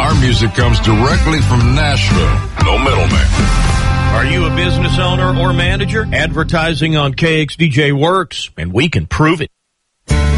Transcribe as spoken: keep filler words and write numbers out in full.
Our music comes directly from Nashville. No middleman. Are you a business owner or manager? Advertising on K X D J works, and we can prove it.